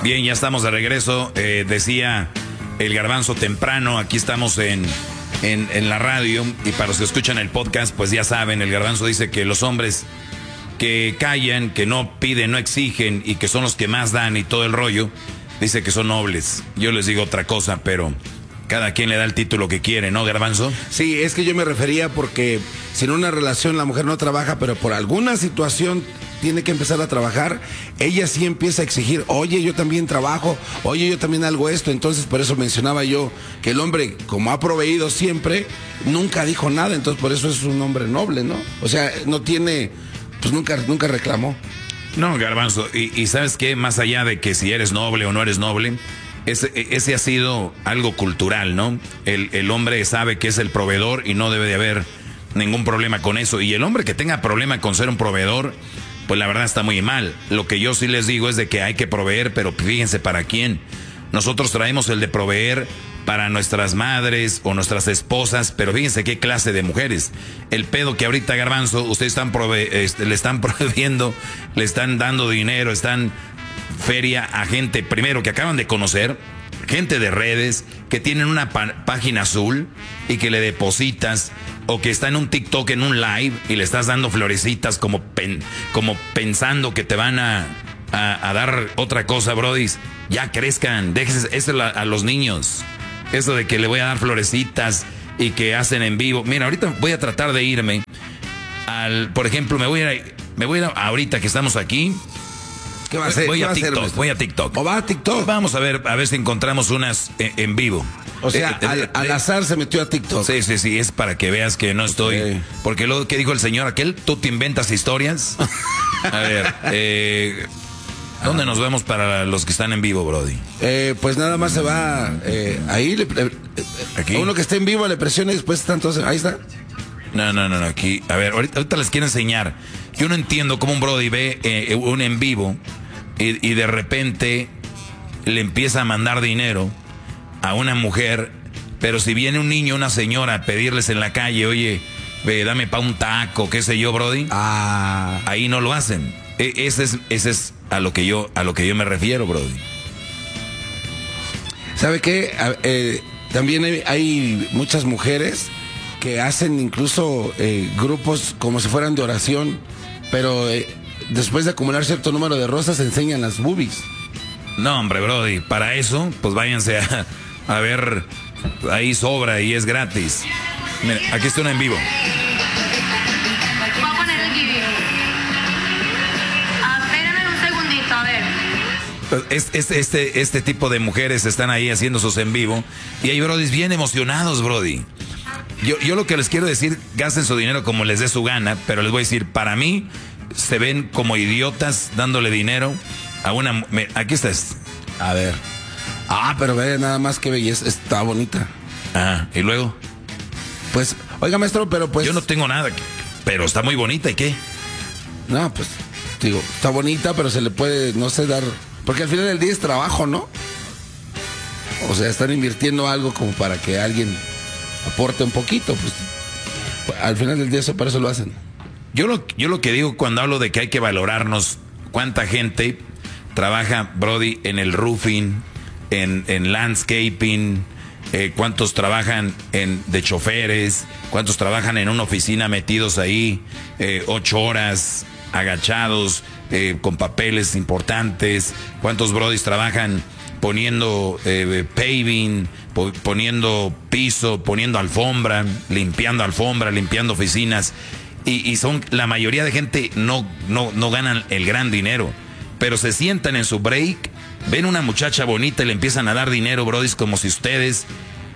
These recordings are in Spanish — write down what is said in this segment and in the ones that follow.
Bien, ya estamos de regreso. Decía el Garbanzo temprano, aquí estamos en la radio, y para los que escuchan el podcast, pues ya saben, el Garbanzo dice que los hombres que callan, que no piden, no exigen y que son los que más dan y todo el rollo, dice que son nobles. Yo les digo otra cosa, pero cada quien le da el título que quiere, ¿no, Garbanzo? Sí, es que yo me refería porque si en una relación la mujer no trabaja, pero por alguna situación tiene que empezar a trabajar, ella sí empieza a exigir, oye, yo también trabajo, oye, yo también hago esto. Entonces, por eso mencionaba yo que el hombre, como ha proveído siempre, nunca dijo nada. Entonces, por eso es un hombre noble, ¿no? O sea, no tiene, pues nunca reclamó. No, Garbanzo, y ¿sabes qué? Más allá de que si eres noble o no eres noble, ese ha sido algo cultural, ¿no? El hombre sabe que es el proveedor y no debe de haber ningún problema con eso. Y el hombre que tenga problema con ser un proveedor, pues la verdad está muy mal. Lo que yo sí les digo es de que hay que proveer, pero fíjense para quién. Nosotros traemos el de proveer para nuestras madres o nuestras esposas, pero fíjense qué clase de mujeres. El pedo que ahorita, Garbanzo, ustedes le están proveyendo, le están dando dinero, están feria a gente, primero, que acaban de conocer, gente de redes, que tienen una página azul y que le depositas, o que está en un TikTok, en un live, y le estás dando florecitas como pensando que te van a dar otra cosa, brodis. Ya crezcan, déjense eso a los niños. Eso de que le voy a dar florecitas y que hacen en vivo. Mira, ahorita voy a tratar de irme por ejemplo, me voy a ir ahorita que estamos aquí. ¿Qué va a hacer? Voy a TikTok. ¿O va a TikTok? Vamos a ver si encontramos unas en vivo. O sea, al azar se metió a TikTok. Sí, es para que veas que no estoy. Okay. Porque luego, ¿qué dijo el señor aquel? ¿Tú te inventas historias? A ver, ¿dónde nos vemos para los que están en vivo, Brody? Pues nada más se va ahí. Aquí. A uno que esté en vivo le presiona y después están todos. Ahí está. No, aquí. A ver, ahorita les quiero enseñar. Yo no entiendo cómo un Brody ve un en vivo y de repente le empieza a mandar dinero a una mujer, pero si viene un niño, una señora a pedirles en la calle, oye, dame pa' un taco, qué sé yo, Brody. Ahí no lo hacen. Ese es a lo que yo me refiero, Brody. ¿Sabe qué? También hay muchas mujeres que hacen incluso grupos como si fueran de oración, pero después de acumular cierto número de rosas enseñan las boobies. No, hombre, Brody, para eso, pues váyanse a ver, ahí sobra y es gratis. Mira, aquí está una en vivo. Voy a poner el video. Espérame un segundito, a ver. Este tipo de mujeres están ahí haciendo sus en vivo y hay Brodis bien emocionados, Brody. Yo lo que les quiero decir, gasten su dinero como les dé su gana, pero les voy a decir, para mí, se ven como idiotas dándole dinero a una... Aquí está. A ver. Pero ve nada más que belleza, está bonita. ¿Y luego? Pues, oiga, maestro, pero pues... Yo no tengo nada, pero está muy bonita, ¿y qué? No, pues, digo, está bonita, pero se le puede, no sé, dar... Porque al final del día es trabajo, ¿no? O sea, están invirtiendo algo como para que alguien aporte un poquito, pues al final del día eso, para eso lo hacen. Yo lo que digo cuando hablo de que hay que valorarnos, cuánta gente trabaja, Brody, en el roofing, en landscaping, cuántos trabajan de choferes, cuántos trabajan en una oficina metidos ahí 8 horas agachados con papeles importantes, cuántos Brodis trabajan poniendo paving, poniendo piso, poniendo alfombra, limpiando oficinas. Y son, la mayoría de gente no ganan el gran dinero, pero se sientan en su break, ven una muchacha bonita y le empiezan a dar dinero, brodis, como si ustedes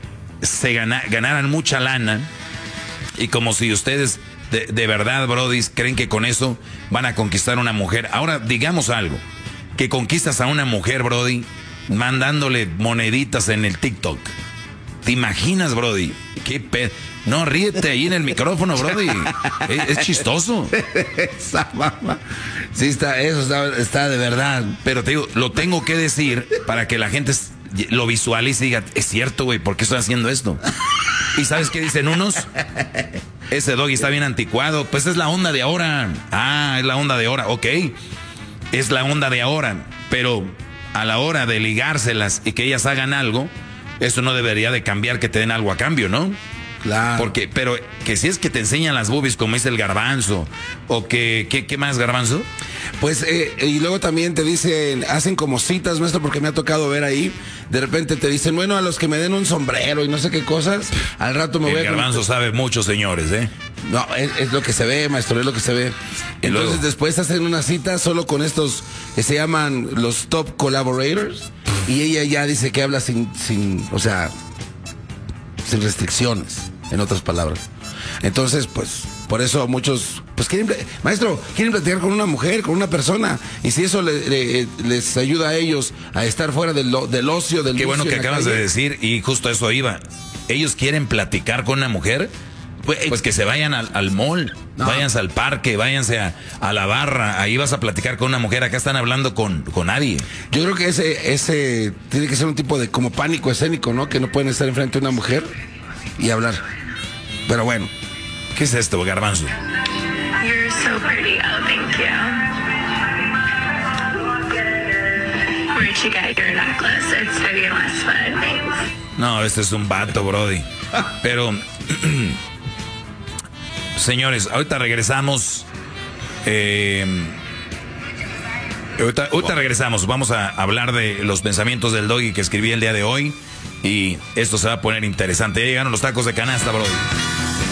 ganaran mucha lana y como si ustedes de verdad, brodis, creen que con eso van a conquistar a una mujer. Ahora, digamos algo, que conquistas a una mujer, brody, mandándole moneditas en el TikTok. ¿Te imaginas, brody? No, ríete ahí en el micrófono, brody. Es chistoso. Esa mamá. Sí, eso está de verdad. Pero te digo, lo tengo que decir para que la gente lo visualice y diga, es cierto, güey, ¿por qué estoy haciendo esto? ¿Y sabes qué dicen unos? Ese doggy está bien anticuado. Pues es la onda de ahora. Es la onda de ahora, ok. Es la onda de ahora. Pero a la hora de ligárselas y que ellas hagan algo, eso no debería de cambiar que te den algo a cambio, ¿no? Claro. Porque, pero que si es que te enseñan las boobies, como dice el Garbanzo, o que, ¿qué más, Garbanzo? Pues, y luego también te dicen, hacen como citas, maestro, porque me ha tocado ver ahí, de repente te dicen, bueno, a los que me den un sombrero y no sé qué cosas, al rato me voy a... El Garbanzo sabe mucho, señores, ¿eh? No, es lo que se ve, maestro, es lo que se ve. Y Entonces luego, después hacen una cita solo con estos que se llaman los top collaborators, y ella ya dice que habla sin restricciones, en otras palabras. Entonces, pues, por eso muchos, pues quieren platicar con una mujer, con una persona, y si eso les ayuda a ellos a estar fuera del ocio, del qué vicio bueno que en la acabas de calle. decir, y justo a eso iba. ¿Ellos quieren platicar con una mujer? Pues que se vayan al mall, no. Váyanse al parque, váyanse a la barra, ahí vas a platicar con una mujer, acá están hablando con nadie. Yo creo que ese tiene que ser un tipo de como pánico escénico, ¿no? Que no pueden estar enfrente de una mujer y hablar. Pero bueno. ¿Qué es esto, Garbanzo? You're so pretty. Oh, thank you. Where'd you get your necklace? It's Vivian Westwood. Thanks. No, este es un vato, brody. Pero, señores, ahorita regresamos. Ahorita regresamos. Vamos a hablar de los pensamientos del Doggy que escribí el día de hoy. Y esto se va a poner interesante. Ya llegaron los tacos de canasta, brody.